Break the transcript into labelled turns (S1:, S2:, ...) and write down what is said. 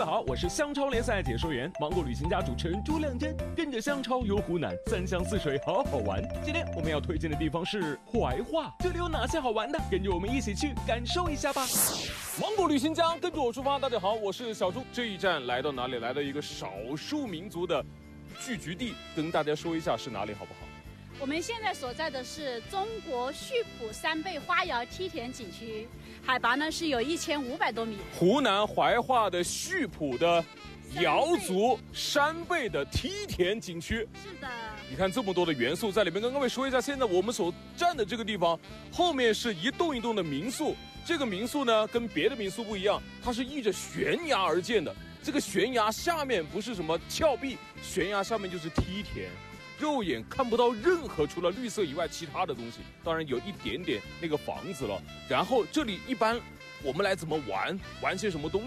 S1: 位好，我是香超联赛解说员芒果旅行家主持人朱亮真，跟着香超游湖南，3湘4水，好好玩。今天我们要推荐的地方是怀化，这里有哪些好玩的？跟着我们一起去感受一下吧。芒果旅行家，跟着我出发。大家好，我是小朱。这一站来到哪里？来到一个少数民族的聚居地，跟大家说一下是哪里好不好？
S2: 我们现在所在的是中国溆浦山背花瑶梯田景区，海拔呢是有1500多米。
S1: 湖南怀化的溆浦的瑶族山背的梯田景区。
S2: 是的，
S1: 你看这么多的元素在里面。跟各位说一下，现在我们所站的这个地方后面是一栋一栋的民宿。这个民宿呢跟别的民宿不一样，它是依着悬崖而建的。这个悬崖下面不是什么峭壁，悬崖下面就是梯田。肉眼看不到任何除了绿色以外其他的东西，当然有一点点那个房子了。然后这里一般我们来怎么玩些什么东西